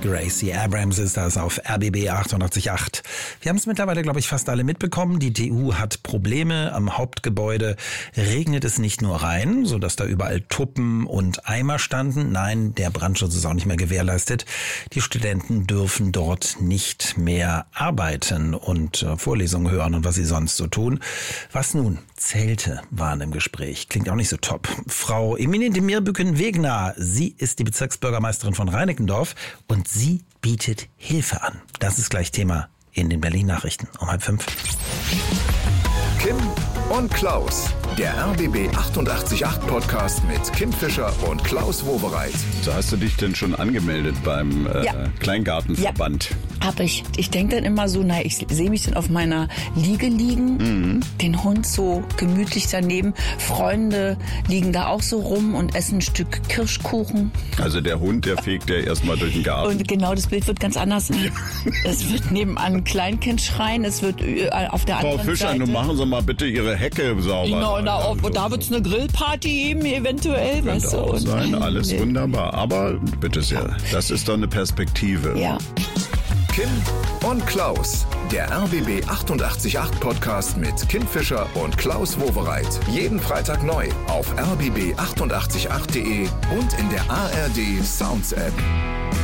Gracie Abrams ist das auf RBB 88.8. Wir haben es mittlerweile, glaube ich, fast alle mitbekommen. Die TU hat Probleme. Am Hauptgebäude regnet es nicht nur rein, sodass da überall Tuppen und Eimer standen. Nein, der Brandschutz ist auch nicht mehr gewährleistet. Die Studenten dürfen dort nicht mehr arbeiten und Vorlesungen hören und was sie sonst so tun. Was nun? Zelte waren im Gespräch. Klingt auch nicht so top. Frau Emine Demir-Bücken-Wegner, sie ist die Bezirksbürgermeisterin von Reinickendorf und sie bietet Hilfe an. Das ist gleich Thema in den Berlin-Nachrichten um 4:30. Kim und Klaus, der RBB 88.8 Podcast mit Kim Fischer und Klaus Wowereit. So, hast du dich denn schon angemeldet beim Kleingartenverband? Ja, hab ich. Ich denke dann immer so, ich sehe mich dann auf meiner Liege liegen, den Hund so gemütlich daneben, Freunde liegen da auch so rum und essen ein Stück Kirschkuchen. Also der Hund, der fegt ja erstmal durch den Garten. Und genau, das Bild wird ganz anders sein. Es wird nebenan ein Kleinkind schreien, es wird auf der anderen Frau Fischer, Seite... nun machen Sie mal bitte Ihre Hecke sauber. Und da wird es eine Grillparty geben, eventuell. Könnte auch sein, alles wunderbar. Aber bitte sehr, das ist doch eine Perspektive. Ja. Kim und Klaus, der RBB 88.8 Podcast mit Kim Fischer und Klaus Wowereit. Jeden Freitag neu auf rbb888.de und in der ARD Sounds App.